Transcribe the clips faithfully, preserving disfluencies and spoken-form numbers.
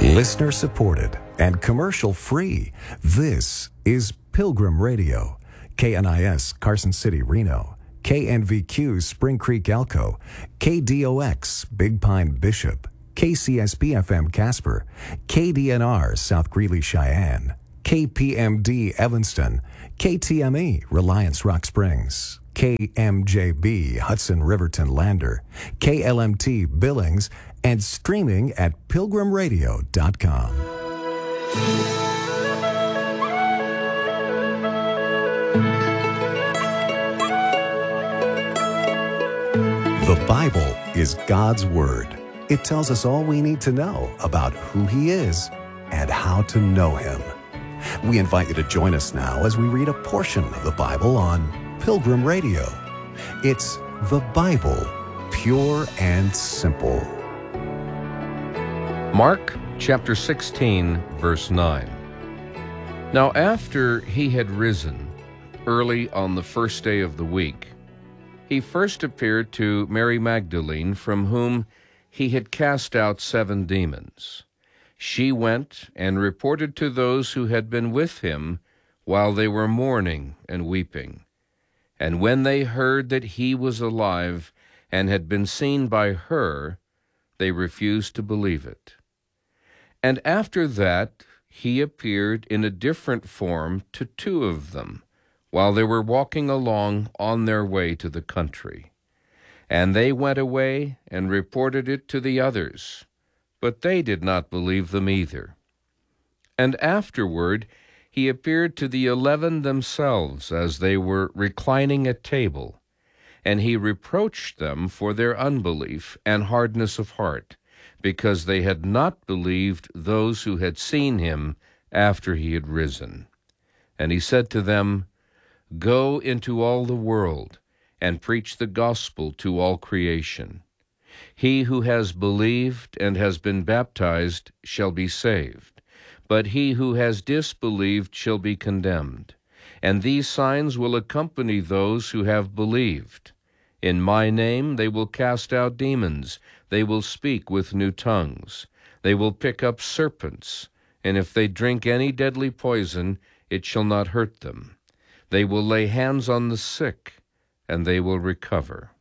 Listener supported and commercial free. This is Pilgrim Radio. K N I S Carson City, Reno. K N V Q Spring Creek, Elko. K D O X Big Pine, Bishop. K C S B F M Casper. K D N R South Greeley, Cheyenne. K P M D Evanston. K T M E Reliance Rock Springs. K M J B Hudson Riverton Lander. K L M T Billings, and streaming at pilgrim radio dot com. The Bible is God's Word. It tells us all we need to know about who He is and how to know Him. We invite you to join us now as we read a portion of the Bible on Pilgrim Radio. It's the Bible, pure and simple. Mark chapter sixteen, verse nine. Now after he had risen, early on the first day of the week, he first appeared to Mary Magdalene, from whom he had cast out seven demons. She went and reported to those who had been with him while they were mourning and weeping. And when they heard that he was alive and had been seen by her, they refused to believe it. And after that, he appeared in a different form to two of them, while they were walking along on their way to the country. And they went away and reported it to the others, but they did not believe them either. And afterward he appeared to the eleven themselves as they were reclining at table, and he reproached them for their unbelief and hardness of heart, because they had not believed those who had seen him after he had risen. And he said to them, Go into all the world and preach the gospel to all creation. He who has believed and has been baptized shall be saved, but he who has disbelieved shall be condemned. And these signs will accompany those who have believed. In my name they will cast out demons. They will speak with new tongues. They will pick up serpents, and if they drink any deadly poison, it shall not hurt them. They will lay hands on the sick, and they will recover.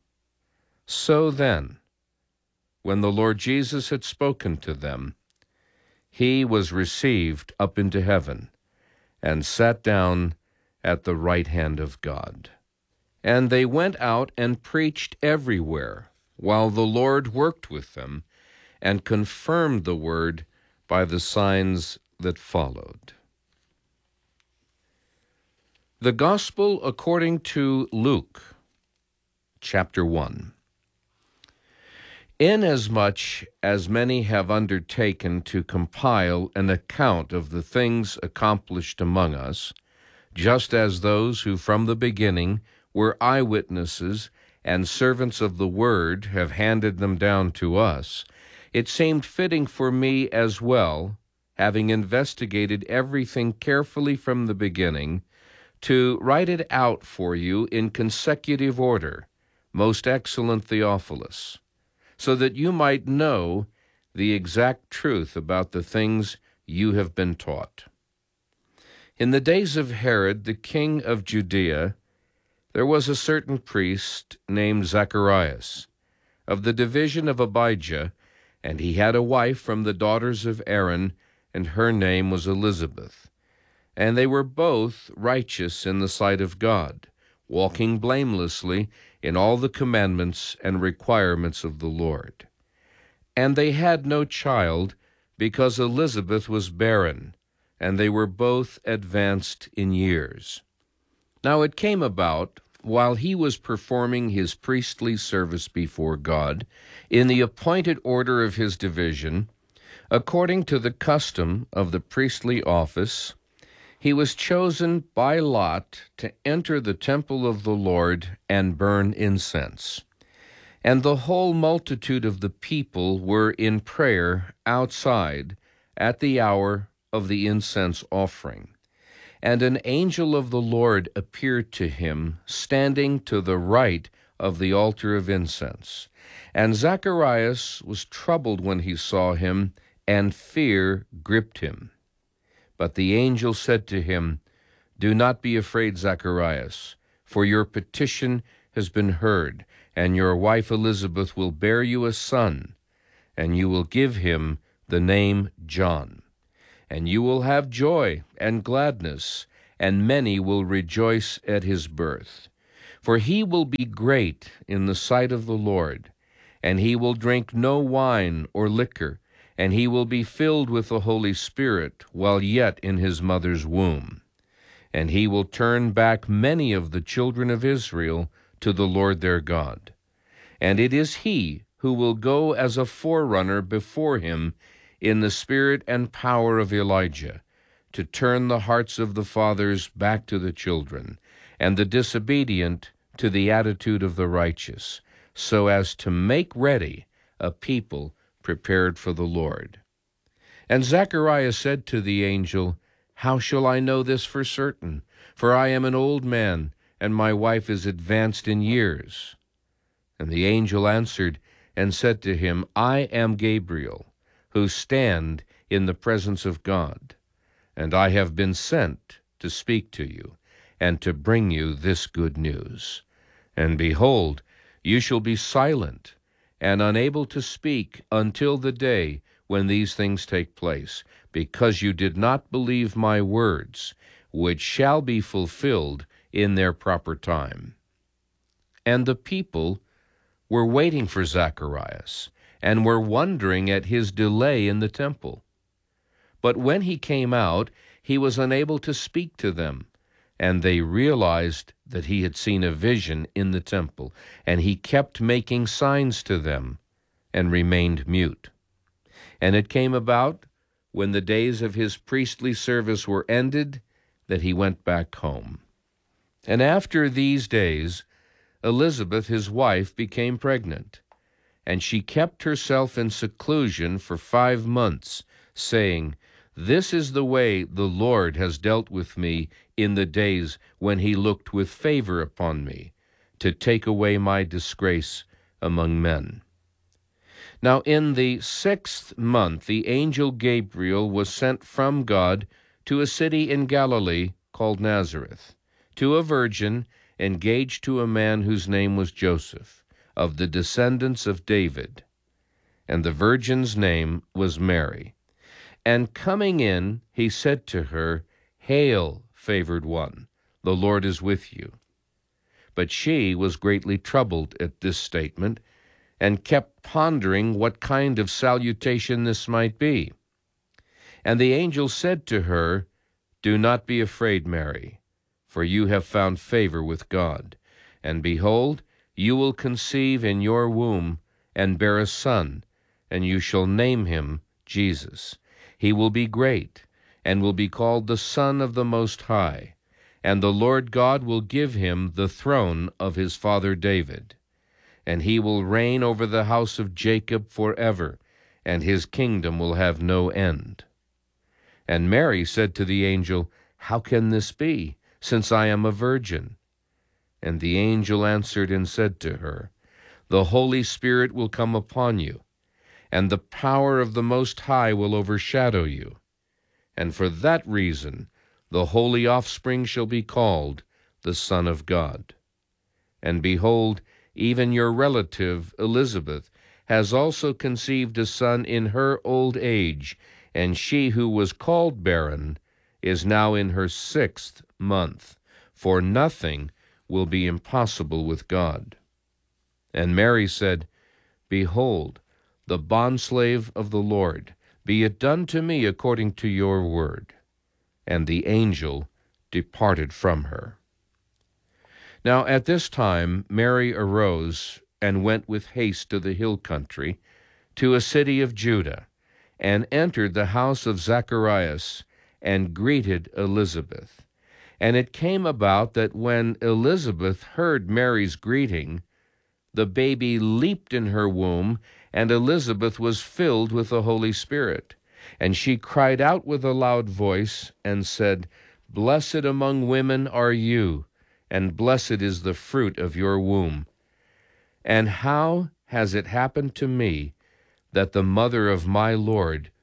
So then, when the Lord Jesus had spoken to them, he was received up into heaven, and sat down at the right hand of God. And they went out and preached everywhere, while the Lord worked with them, and confirmed the word by the signs that followed. The Gospel according to Luke, chapter one. Inasmuch as many have undertaken to compile an account of the things accomplished among us, just as those who from the beginning were eyewitnesses and servants of the word have handed them down to us, it seemed fitting for me as well, having investigated everything carefully from the beginning, to write it out for you in consecutive order, most excellent Theophilus, so that you might know the exact truth about the things you have been taught. In the days of Herod, the king of Judea, there was a certain priest named Zacharias, of the division of Abijah, and he had a wife from the daughters of Aaron, and her name was Elizabeth. And they were both righteous in the sight of God, walking blamelessly in all the commandments and requirements of the Lord. And they had no child, because Elizabeth was barren, and they were both advanced in years. Now it came about, while he was performing his priestly service before God, in the appointed order of his division, according to the custom of the priestly office, he was chosen by lot to enter the temple of the Lord and burn incense. And the whole multitude of the people were in prayer outside at the hour of the incense offering. And an angel of the Lord appeared to him, standing to the right of the altar of incense. And Zacharias was troubled when he saw him, and fear gripped him. But the angel said to him, "Do not be afraid, Zacharias, for your petition has been heard, and your wife Elizabeth will bear you a son, and you will give him the name John. And you will have joy and gladness, and many will rejoice at his birth. For he will be great in the sight of the Lord, and he will drink no wine or liquor, and he will be filled with the Holy Spirit while yet in his mother's womb. And he will turn back many of the children of Israel to the Lord their God. And it is he who will go as a forerunner before him in the spirit and power of Elijah, to turn the hearts of the fathers back to the children, and the disobedient to the attitude of the righteous, so as to make ready a people prepared for the Lord." And Zacharias said to the angel, "How shall I know this for certain? For I am an old man, and my wife is advanced in years." And the angel answered and said to him, "I am Gabriel, who stand in the presence of God, and I have been sent to speak to you, and to bring you this good news. And behold, you shall be silent and unable to speak until the day when these things take place, because you did not believe my words, which shall be fulfilled in their proper time." And the people were waiting for Zacharias, and were wondering at his delay in the temple. But when he came out, he was unable to speak to them, and they realized that he had seen a vision in the temple, and he kept making signs to them, and remained mute. And it came about, when the days of his priestly service were ended, that he went back home. And after these days, Elizabeth, his wife, became pregnant, and she kept herself in seclusion for five months, saying, "This is the way the Lord has dealt with me in the days when he looked with favor upon me, to take away my disgrace among men." Now in the sixth month the angel Gabriel was sent from God to a city in Galilee called Nazareth, to a virgin engaged to a man whose name was Joseph, of the descendants of David. And the virgin's name was Mary. And coming in, he said to her, "Hail, favored one, the Lord is with you." But she was greatly troubled at this statement, and kept pondering what kind of salutation this might be. And the angel said to her, "Do not be afraid, Mary, for you have found favor with God. And behold, you will conceive in your womb, and bear a son, and you shall name him Jesus. He will be great, and will be called the Son of the Most High. And the Lord God will give him the throne of his father David. And he will reign over the house of Jacob forever, and his kingdom will have no end." And Mary said to the angel, "How can this be, since I am a virgin?" And the angel answered and said to her, "The Holy Spirit will come upon you, and the power of the Most High will overshadow you. And for that reason the holy offspring shall be called the Son of God. And behold, even your relative Elizabeth has also conceived a son in her old age, and she who was called barren is now in her sixth month, for nothing will be impossible with God." And Mary said, "Behold, the bondslave of the Lord, be it done to me according to your word." And the angel departed from her. Now at this time Mary arose and went with haste to the hill country, to a city of Judah, and entered the house of Zacharias, and greeted Elizabeth. And it came about that when Elizabeth heard Mary's greeting, the baby leaped in her womb, and Elizabeth was filled with the Holy Spirit. And she cried out with a loud voice, and said, "Blessed among women are you, and blessed is the fruit of your womb. And how has it happened to me that the mother of my Lord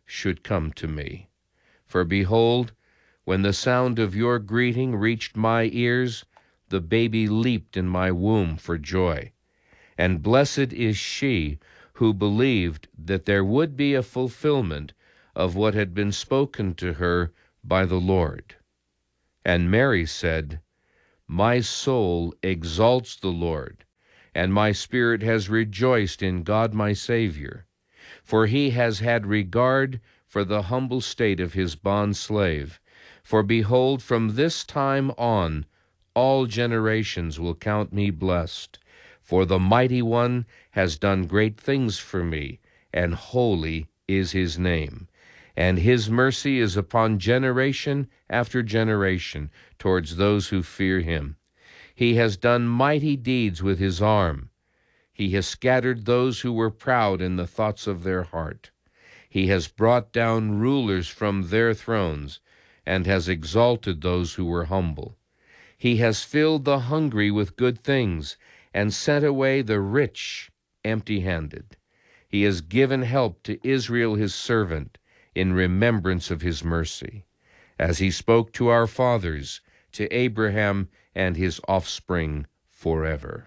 should come to me. For behold, when the sound of your greeting reached my ears, the baby leaped in my womb for joy. And blessed is she who believed that there would be a fulfillment of what had been spoken to her by the Lord. And Mary said, My soul exalts the Lord, and my spirit has rejoiced in God my Savior, for he has had regard for the humble state of his bondslave. For behold, from this time on all generations will count me blessed. For the Mighty One has done great things for me, and holy is his name. And his mercy is upon generation after generation towards those who fear him. He has done mighty deeds with his arm. He has scattered those who were proud in the thoughts of their heart. He has brought down rulers from their thrones, and has exalted those who were humble. He has filled the hungry with good things, and sent away the rich empty-handed. He has given help to Israel his servant, in remembrance of his mercy, as he spoke to our fathers, to Abraham and his offspring forever.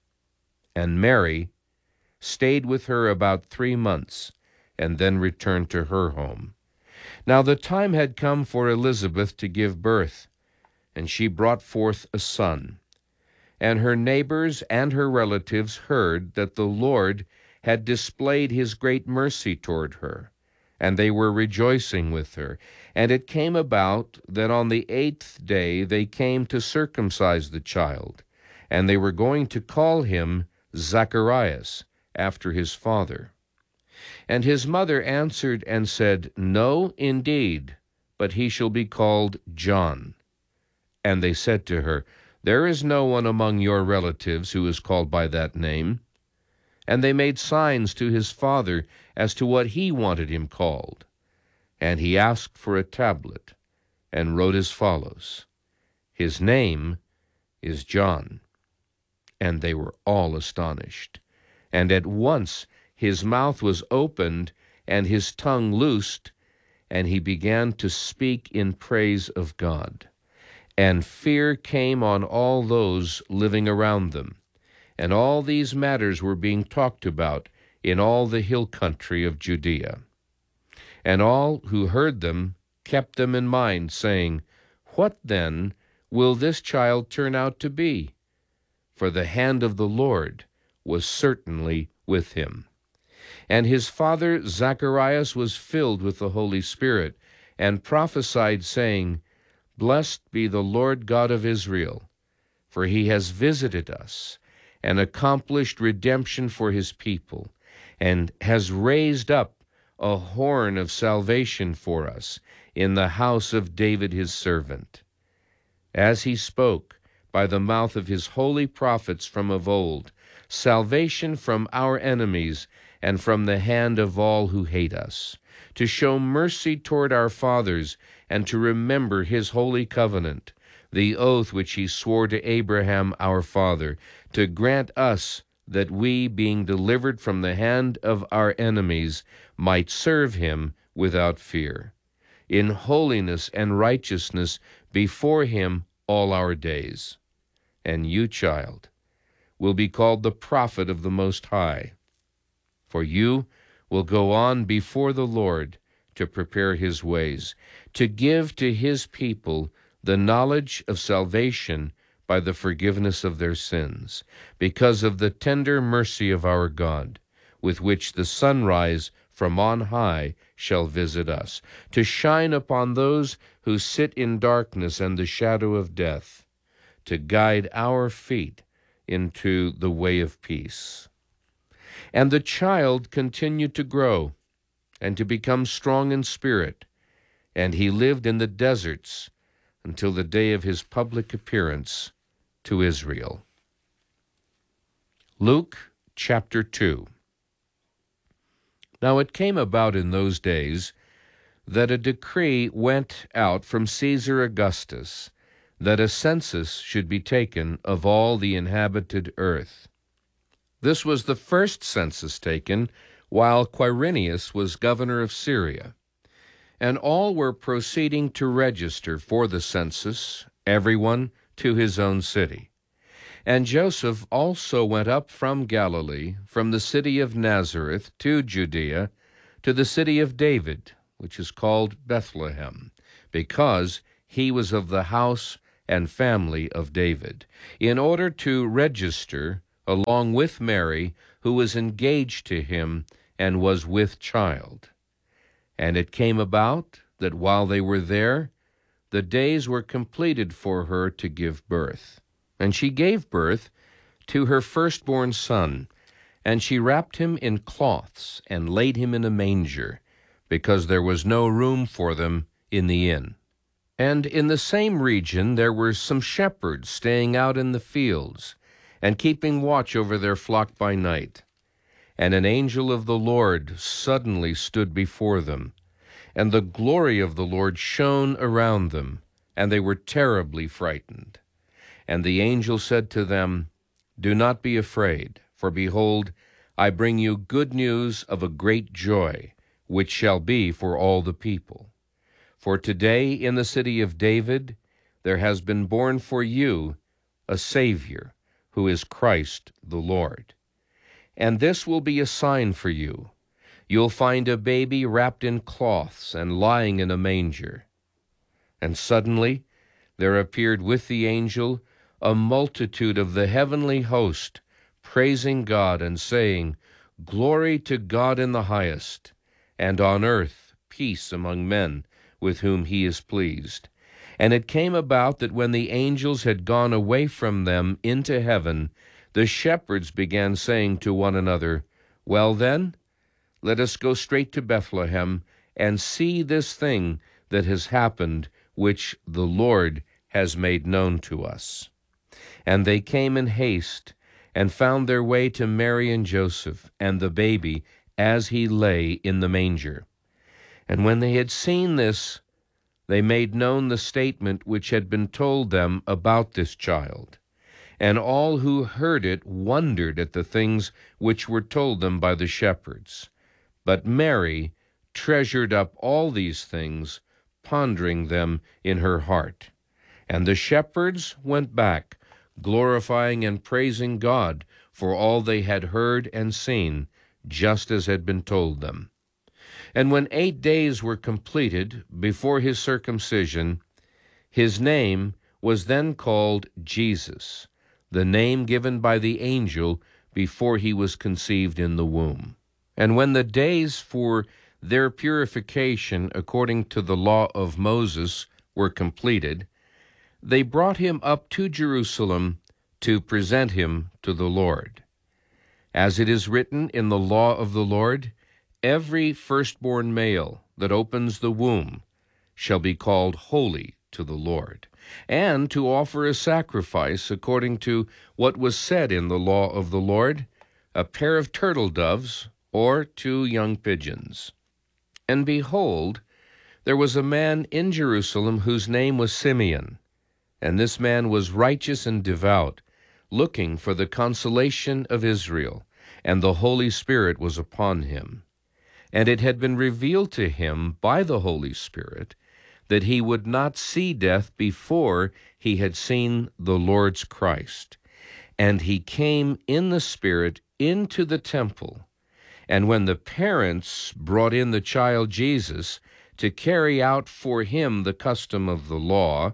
And Mary stayed with her about three months, and then returned to her home. Now the time had come for Elizabeth to give birth, and she brought forth a son. And her neighbors and her relatives heard that the Lord had displayed his great mercy toward her, and they were rejoicing with her. And it came about that on the eighth day they came to circumcise the child, and they were going to call him Zacharias, after his father. And his mother answered and said, No, indeed, but he shall be called John. And they said to her, There is no one among your relatives who is called by that name. And they made signs to his father as to what he wanted him called. And he asked for a tablet, and wrote as follows, His name is John. And they were all astonished. And at once his mouth was opened, and his tongue loosed, and he began to speak in praise of God. And fear came on all those living around them. And all these matters were being talked about in all the hill country of Judea. And all who heard them kept them in mind, saying, What then will this child turn out to be? For the hand of the Lord was certainly with him. And his father Zacharias was filled with the Holy Spirit, and prophesied, saying, Blessed be the Lord God of Israel, for he has visited us, and accomplished redemption for his people, and has raised up a horn of salvation for us in the house of David his servant, as he spoke by the mouth of his holy prophets from of old, salvation from our enemies and from the hand of all who hate us, to show mercy toward our fathers, and to remember his holy covenant, the oath which he swore to Abraham our father, to grant us that we, being delivered from the hand of our enemies, might serve him without fear, in holiness and righteousness before him all our days. And you, child, will be called the prophet of the Most High, for you will go on before the Lord to prepare his ways, to give to his people the knowledge of salvation by the forgiveness of their sins, because of the tender mercy of our God, with which the sunrise from on high shall visit us, to shine upon those who sit in darkness and the shadow of death, to guide our feet into the way of peace. And the child continued to grow and to become strong in spirit, and he lived in the deserts until the day of his public appearance to Israel. Luke chapter two. Now it came about in those days that a decree went out from Caesar Augustus that a census should be taken of all the inhabited earth. This was the first census taken while Quirinius was governor of Syria. And all were proceeding to register for the census, everyone to his own city. And Joseph also went up from Galilee, from the city of Nazareth to Judea, to the city of David, which is called Bethlehem, because he was of the house and family of David, in order to register along with Mary, who was engaged to him and was with child. And it came about that while they were there, the days were completed for her to give birth. And she gave birth to her firstborn son, and she wrapped him in cloths and laid him in a manger, because there was no room for them in the inn. And in the same region there were some shepherds staying out in the fields, and keeping watch over their flock by night. And an angel of the Lord suddenly stood before them, and the glory of the Lord shone around them, and they were terribly frightened. And the angel said to them, "Do not be afraid, for behold, I bring you good news of a great joy, which shall be for all the people. For today in the city of David there has been born for you a Savior, who is Christ the Lord. And this will be a sign for you. You'll find a baby wrapped in cloths and lying in a manger." And suddenly there appeared with the angel a multitude of the heavenly host, praising God and saying, "Glory to God in the highest, and on earth peace among men with whom he is pleased." And it came about that when the angels had gone away from them into heaven, the shepherds began saying to one another, "Well then, let us go straight to Bethlehem and see this thing that has happened, which the Lord has made known to us." And they came in haste, and found their way to Mary and Joseph, and the baby as he lay in the manger. And when they had seen this, they made known the statement which had been told them about this child. And all who heard it wondered at the things which were told them by the shepherds. But Mary treasured up all these things, pondering them in her heart. And the shepherds went back, glorifying and praising God for all they had heard and seen, just as had been told them. And when eight days were completed before his circumcision, his name was then called Jesus, the name given by the angel before he was conceived in the womb. And when the days for their purification according to the law of Moses were completed, they brought him up to Jerusalem to present him to the Lord. As it is written in the law of the Lord, "Every firstborn male that opens the womb shall be called holy to the Lord," and to offer a sacrifice according to what was said in the law of the Lord, a pair of turtle doves or two young pigeons. And behold, there was a man in Jerusalem whose name was Simeon, and this man was righteous and devout, looking for the consolation of Israel, and the Holy Spirit was upon him. And it had been revealed to him by the Holy Spirit that he would not see death before he had seen the Lord's Christ. And he came in the Spirit into the temple. And when the parents brought in the child Jesus to carry out for him the custom of the law,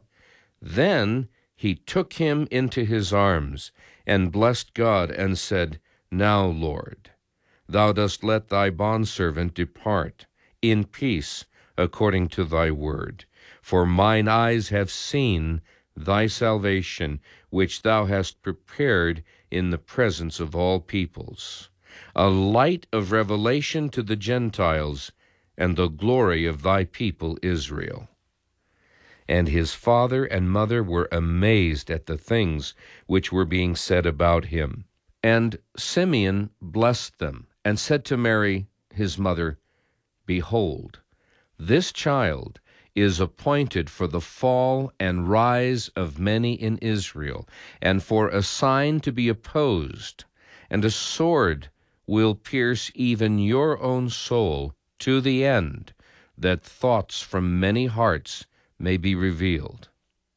then he took him into his arms, and blessed God, and said, "Now, Lord, thou dost let thy bondservant depart in peace according to thy word. For mine eyes have seen thy salvation, which thou hast prepared in the presence of all peoples, a light of revelation to the Gentiles, and the glory of thy people Israel." And his father and mother were amazed at the things which were being said about him. And Simeon blessed them, and said to Mary, his mother, "Behold, this child is appointed for the fall and rise of many in Israel, and for a sign to be opposed, and a sword will pierce even your own soul to the end, that thoughts from many hearts may be revealed.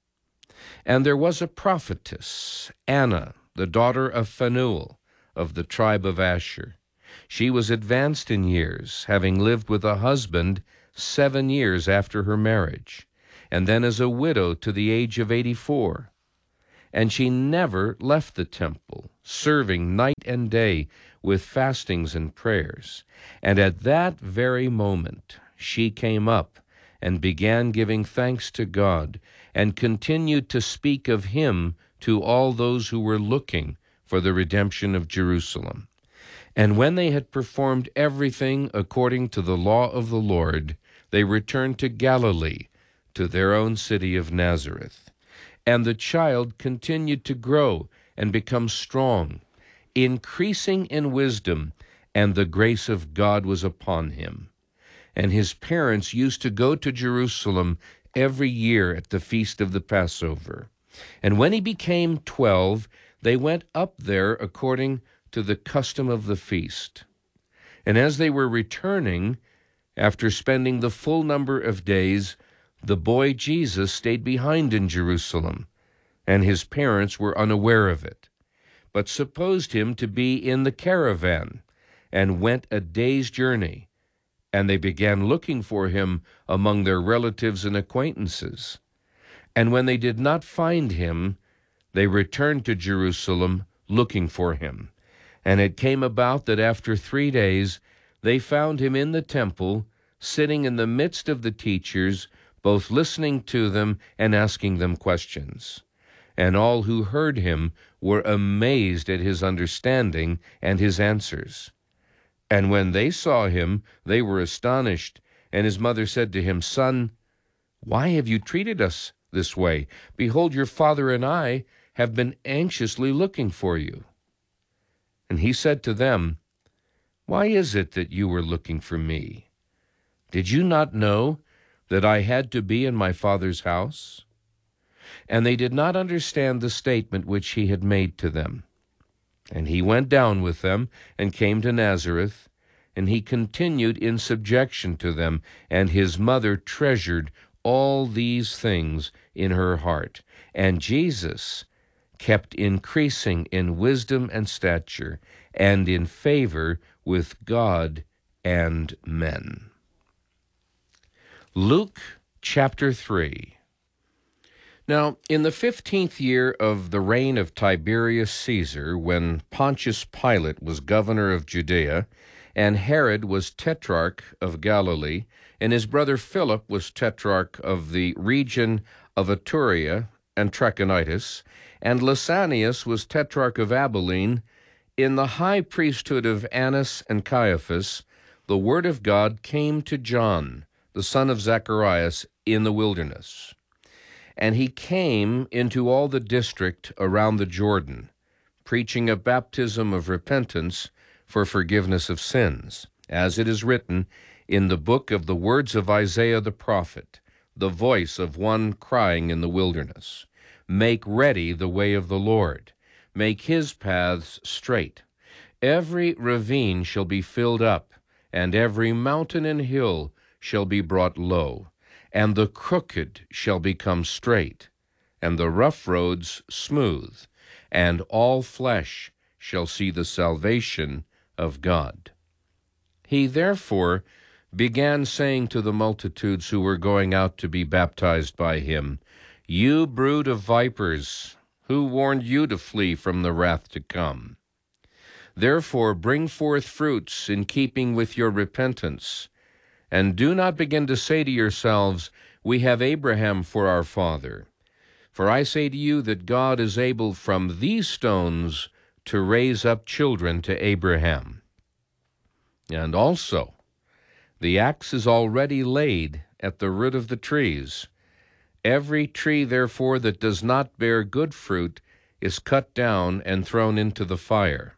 And there was a prophetess, Anna, the daughter of Phanuel, of the tribe of Asher. She was advanced in years, having lived with a husband seven years after her marriage, and then as a widow to the age of eighty-four. And she never left the temple, serving night and day with fastings and prayers. And at that very moment she came up and began giving thanks to God, and continued to speak of him to all those who were looking for the redemption of Jerusalem. And when they had performed everything according to the law of the Lord, they returned to Galilee, to their own city of Nazareth. And the child continued to grow and become strong, increasing in wisdom, and the grace of God was upon him. And his parents used to go to Jerusalem every year at the feast of the Passover. And when he became twelve, they went up there according to the custom of the feast. And as they were returning, after spending the full number of days, the boy Jesus stayed behind in Jerusalem, and his parents were unaware of it, but supposed him to be in the caravan, and went a day's journey. And they began looking for him among their relatives and acquaintances. And when they did not find him, they returned to Jerusalem looking for him. And it came about that after three days they found him in the temple, sitting in the midst of the teachers, both listening to them and asking them questions. And all who heard him were amazed at his understanding and his answers. And when they saw him, they were astonished. And his mother said to him, "Son, why have you treated us this way? Behold, your father and I have been anxiously looking for you." And he said to them, "Why is it that you were looking for me? Did you not know that I had to be in my Father's house?" And they did not understand the statement which he had made to them. And he went down with them, and came to Nazareth, and he continued in subjection to them, and his mother treasured all these things in her heart. And Jesus kept increasing in wisdom and stature, and in favor with God and men. Luke chapter three. Now, in the fifteenth year of the reign of Tiberius Caesar, when Pontius Pilate was governor of Judea, and Herod was tetrarch of Galilee, and his brother Philip was tetrarch of the region of Iturea and Trachonitis, and Lysanias was tetrarch of Abilene, in the high priesthood of Annas and Caiaphas, the word of God came to John, the son of Zacharias, in the wilderness. And he came into all the district around the Jordan, preaching a baptism of repentance for forgiveness of sins, as it is written in the book of the words of Isaiah the prophet, the voice of one crying in the wilderness, "Make ready the way of the Lord, make his paths straight. Every ravine shall be filled up, and every mountain and hill shall be brought low, and the crooked shall become straight, and the rough roads smooth, and all flesh shall see the salvation of God." He therefore began saying to the multitudes who were going out to be baptized by him, "You brood of vipers, who warned you to flee from the wrath to come? Therefore bring forth fruits in keeping with your repentance, and do not begin to say to yourselves, 'We have Abraham for our father.' For I say to you that God is able from these stones to raise up children to Abraham. And also, the axe is already laid at the root of the trees. Every tree, therefore, that does not bear good fruit is cut down and thrown into the fire."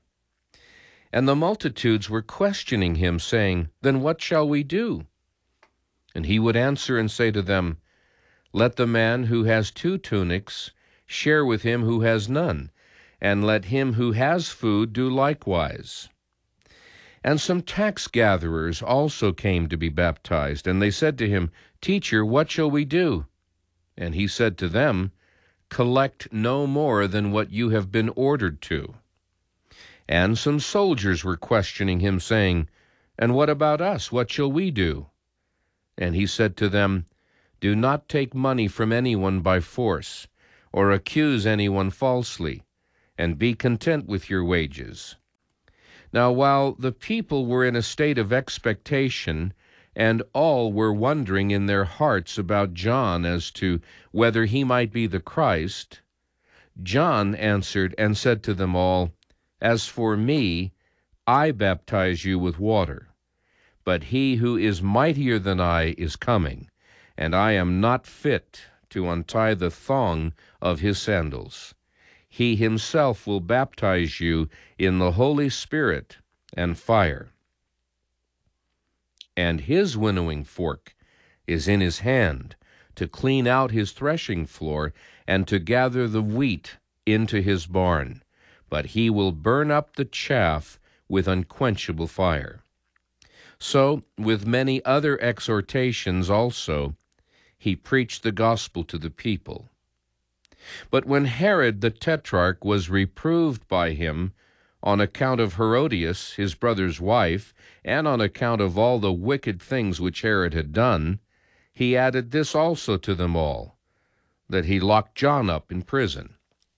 And the multitudes were questioning him, saying, "Then what shall we do?" And he would answer and say to them, "Let the man who has two tunics share with him who has none, and let him who has food do likewise." And some tax gatherers also came to be baptized, and they said to him, Teacher, what shall we do? And he said to them, Collect no more than what you have been ordered to. And some soldiers were questioning him, saying, And what about us? What shall we do? And he said to them, Do not take money from anyone by force, or accuse anyone falsely, and be content with your wages. Now while the people were in a state of expectation, and all were wondering in their hearts about John as to whether he might be the Christ, John answered and said to them all, As for me, I baptize you with water, but he who is mightier than I is coming, and I am not fit to untie the thong of his sandals. He himself will baptize you in the Holy Spirit and fire. And his winnowing fork is in his hand, to clean out his threshing floor, and to gather the wheat into his barn. But he will burn up the chaff with unquenchable fire. So, with many other exhortations also, he preached the gospel to the people. But when Herod the Tetrarch was reproved by him on account of Herodias, his brother's wife, and on account of all the wicked things which Herod had done, he added this also to them all, that he locked John up in prison.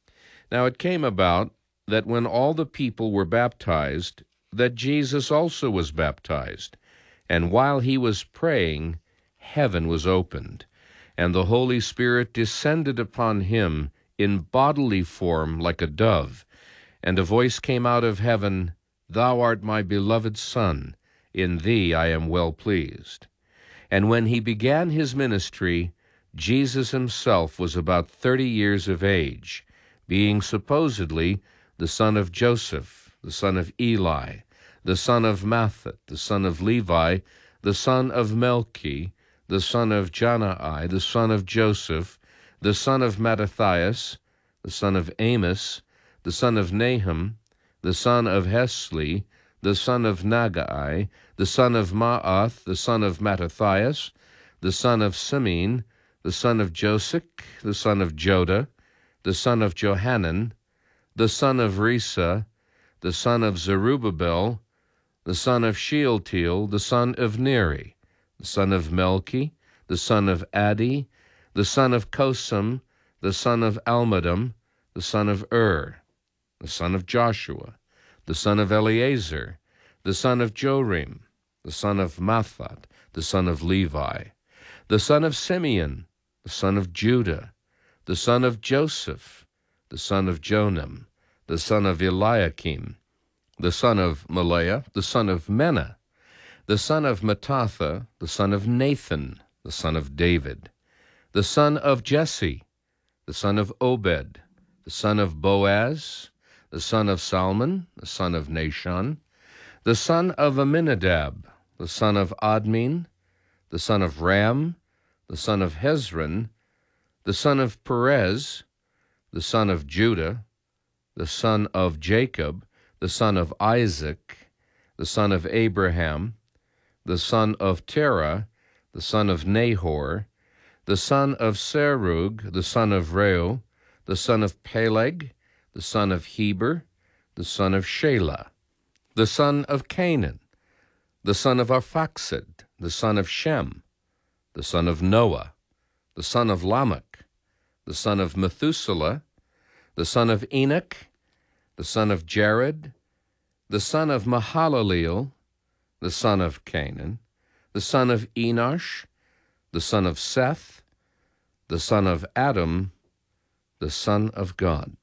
Now it came about that when all the people were baptized, that Jesus also was baptized. And while he was praying, heaven was opened, and the Holy Spirit descended upon him in bodily form like a dove. And a voice came out of heaven, Thou art my beloved Son, in thee I am well pleased. And when he began his ministry, Jesus himself was about thirty years of age, being supposedly the son of Joseph, the son of Eli, the son of Matthat, the son of Levi, the son of Melchi, the son of Janai, the son of Joseph, the son of Mattathias, the son of Amos, the son of Nahum, the son of Hesli, the son of Nagai, the son of Maath, the son of Mattathias, the son of Simeon, the son of Josech, the son of Joda, the son of Johanan, the son of Risa, the son of Zerubbabel, the son of Shealtiel, the son of Neri, the son of Melchi, the son of Addi, the son of Kosam, the son of Almadam, the son of Ur, the son of Joshua, the son of Eleazar, the son of Jorim, the son of Matthat, the son of Levi, the son of Simeon, the son of Judah, the son of Joseph, the son of Jonam, the son of Eliakim, the son of Maleah, the son of Menah, the son of Mattatha, the son of Nathan, the son of David, the son of Jesse, the son of Obed, the son of Boaz, the son of Salmon, the son of Nashon, the son of Aminadab, the son of Admin, the son of Ram, the son of Hezron, the son of Perez, the son of Judah, the son of Jacob, the son of Isaac, the son of Abraham, the son of Terah, the son of Nahor, the son of Serug, the son of Reu, the son of Peleg, the son of Heber, the son of Shelah, the son of Canaan, the son of Arphaxad, the son of Shem, the son of Noah, the son of Lamech, the son of Methuselah, the son of Enoch, the son of Jared, the son of Mahalaleel, the son of Canaan, the son of Enosh, the son of Seth, the son of Adam, the Son of God.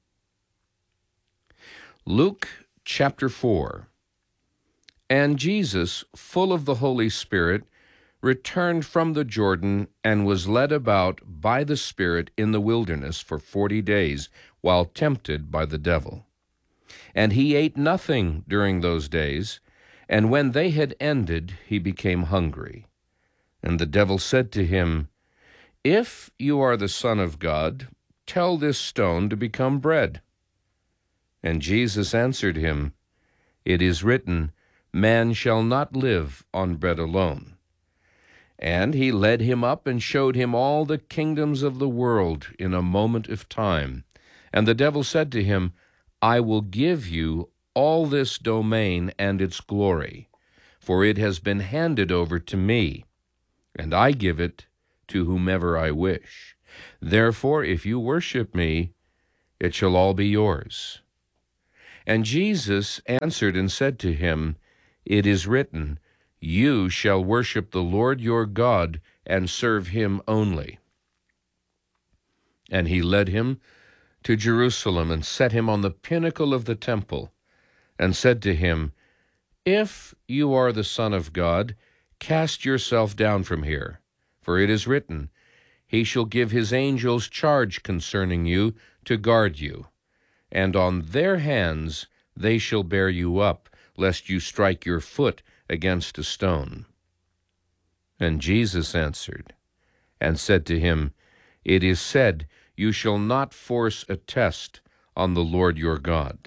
Luke chapter four. And Jesus, full of the Holy Spirit, returned from the Jordan and was led about by the Spirit in the wilderness for forty days, while tempted by the devil. And he ate nothing during those days, and when they had ended, he became hungry. And the devil said to him, If you are the Son of God, tell this stone to become bread. And Jesus answered him, It is written, Man shall not live on bread alone. And he led him up and showed him all the kingdoms of the world in a moment of time. And the devil said to him, I will give you all this domain and its glory, for it has been handed over to me, and I give it to whomever I wish. Therefore, if you worship me, it shall all be yours. And Jesus answered and said to him, It is written, You shall worship the Lord your God and serve him only. And he led him to Jerusalem and set him on the pinnacle of the temple and said to him, If you are the Son of God, cast yourself down from here, for it is written, He shall give his angels charge concerning you to guard you, and on their hands they shall bear you up, lest you strike your foot against a stone. And Jesus answered and said to him, It is said, You shall not force a test on the Lord your God.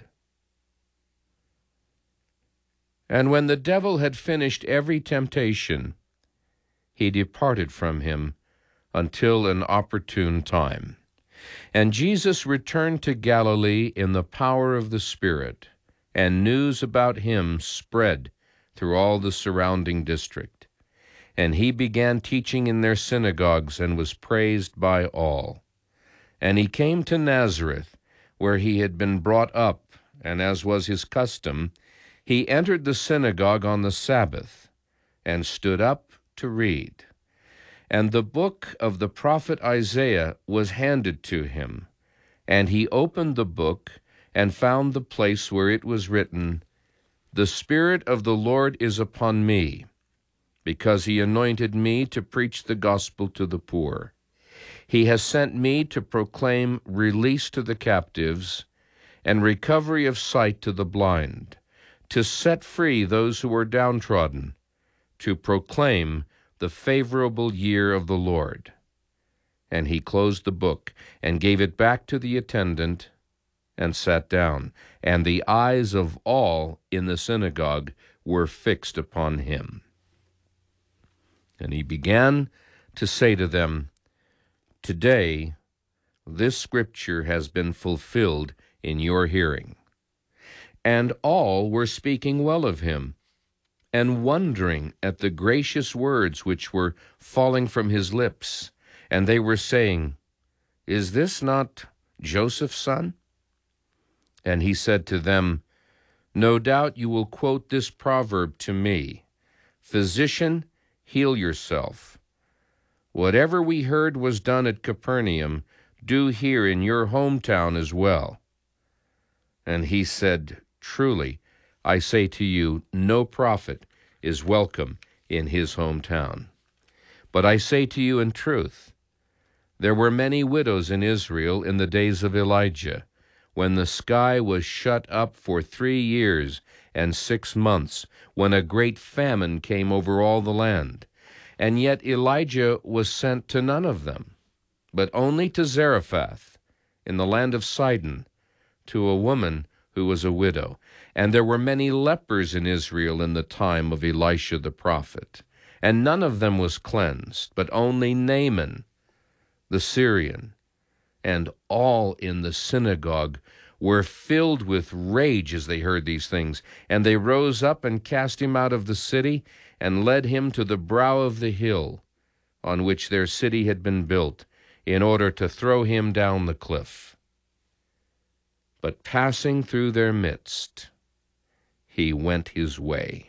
And when the devil had finished every temptation, he departed from him until an opportune time. And Jesus returned to Galilee in the power of the Spirit, and news about him spread through all the surrounding district. And he began teaching in their synagogues and was praised by all. And he came to Nazareth, where he had been brought up, and as was his custom, he entered the synagogue on the Sabbath and stood up to read. And the book of the prophet Isaiah was handed to him. And he opened the book and found the place where it was written, The Spirit of the Lord is upon me, because he anointed me to preach the gospel to the poor. He has sent me to proclaim release to the captives and recovery of sight to the blind, to set free those who are downtrodden, to proclaim the favorable year of the Lord. And he closed the book and gave it back to the attendant and sat down. And the eyes of all in the synagogue were fixed upon him. And he began to say to them, Today this scripture has been fulfilled in your hearing. And all were speaking well of him, and wondering at the gracious words which were falling from his lips. And they were saying, Is this not Joseph's son? And he said to them, No doubt you will quote this proverb to me, Physician, heal yourself. Whatever we heard was done at Capernaum, do here in your hometown as well. And he said, Truly, I say to you, no prophet is welcome in his hometown. But I say to you in truth, there were many widows in Israel in the days of Elijah, when the sky was shut up for three years and six months, when a great famine came over all the land. And yet Elijah was sent to none of them, but only to Zarephath, in the land of Sidon, to a woman who was a widow. And there were many lepers in Israel in the time of Elisha the prophet, and none of them was cleansed, but only Naaman the Syrian. And all in the synagogue were filled with rage as they heard these things. And they rose up and cast him out of the city, and led him to the brow of the hill on which their city had been built, in order to throw him down the cliff. But passing through their midst, he went his way.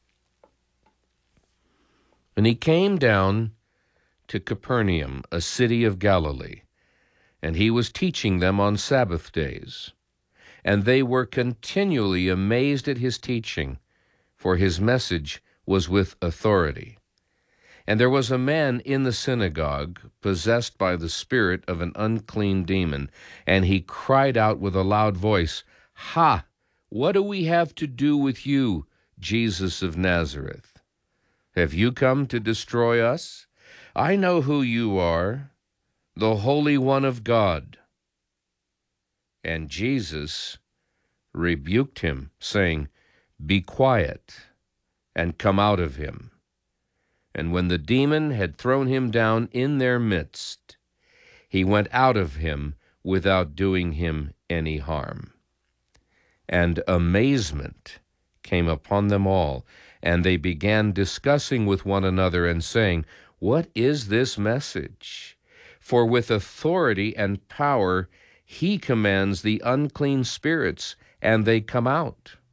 And he came down to Capernaum, a city of Galilee, and he was teaching them on Sabbath days. And they were continually amazed at his teaching, for his message was with authority. And there was a man in the synagogue, possessed by the spirit of an unclean demon, and he cried out with a loud voice, Ha! What do we have to do with you, Jesus of Nazareth? Have you come to destroy us? I know who you are, the Holy One of God. And Jesus rebuked him, saying, Be quiet, and come out of him. And when the demon had thrown him down in their midst, he went out of him without doing him any harm. And amazement came upon them all, and they began discussing with one another and saying, "What is this message? For with authority and power he commands the unclean spirits, and they come out."